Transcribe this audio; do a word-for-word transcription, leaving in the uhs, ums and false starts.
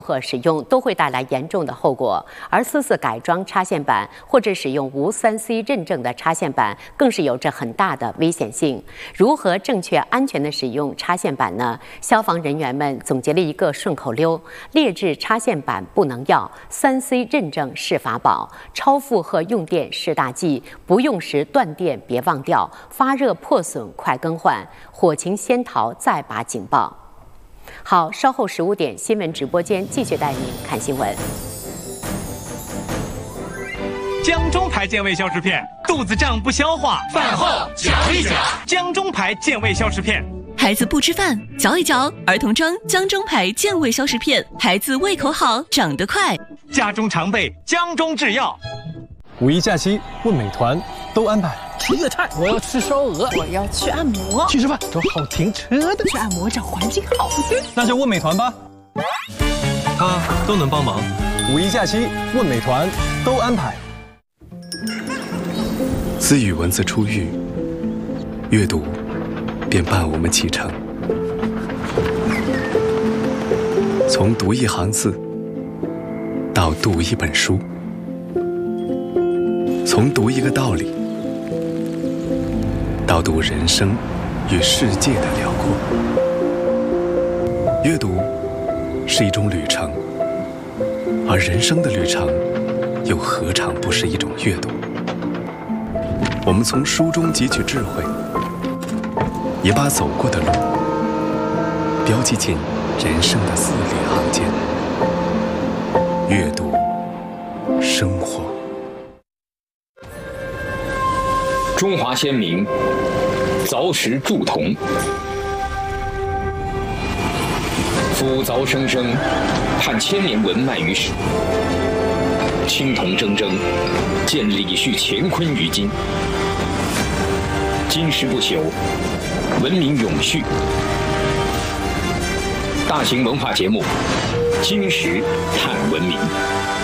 和使用都会带来严重的后果，而私自改装插线板或者使用无 三 C 认证的插线板，更是有着很大的危险性。如何正确安全的使用插线板呢？消防人员们总结了一个顺口溜：劣质插线板不能要， 三 C 认证是法宝，超负荷用电是大忌，不用时断电别忘掉，发热破损快更换，火情先逃再拔警报。好，稍后十五点，新闻直播间继续带您看新闻。 江中牌健胃消食片，肚子胀不消化，饭后嚼一嚼。江中牌健胃消食片， 孩子不吃饭，嚼一嚼。儿童装江中牌健胃消食片，孩子胃口好，长得快。 家中常备江中制药。 五一假期问美团都安排。 吃粤菜，我要吃烧鹅， 我要去按摩， 去吃饭，找好停车的， 去按摩找环境好的， 那就问美团吧，他都能帮忙。五一假期问美团都安排。 自与文字初遇，阅读便伴我们启程。从读一行字到读一本书，从读一个道理到读人生与世界的辽阔。阅读是一种旅程，而人生的旅程又何尝不是一种阅读？我们从书中汲取智慧，也把走过的路标记进人生的字里行间。阅读生活。 中华先民凿石铸铜，夫凿生生，探千年文脉于史；青铜铮铮，见李旭乾坤于今。金石不朽，文明永续。大型文化节目《金石探文明》。